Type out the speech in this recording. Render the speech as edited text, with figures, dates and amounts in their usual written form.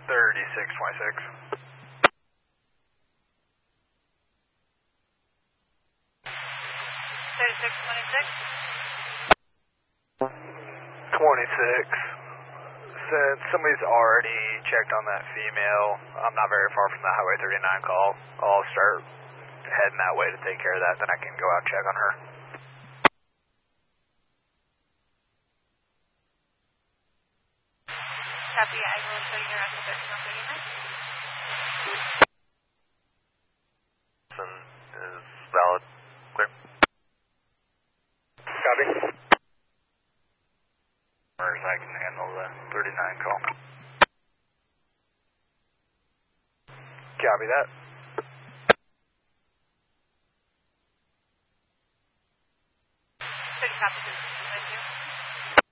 3626. 26. Since somebody's already checked on that female, I'm not very far from the Highway 39 call. I'll start heading that way to take care of that, then I can go out and check on her. Copy, I will show you around the 13 Is valid. Clear. Copy. I can handle the 39 call. Copy that. Copy.